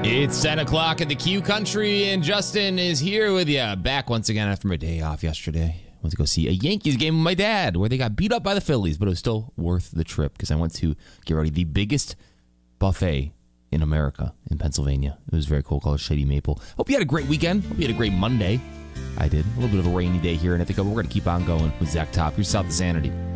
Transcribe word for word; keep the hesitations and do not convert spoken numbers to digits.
It's ten o'clock in the Q Country, and Justin is here with you. Back once again after my day off yesterday. Went to go see a Yankees game with my dad, where they got beat up by the Phillies, but it was still worth the trip because I went to get ready the biggest buffet in America, in Pennsylvania. It was very cool, called Shady Maple. Hope you had a great weekend. Hope you had a great Monday. I did. A little bit of a rainy day here in Ithaca, but we're going to keep on going with Zach Top. You're South of Sanity.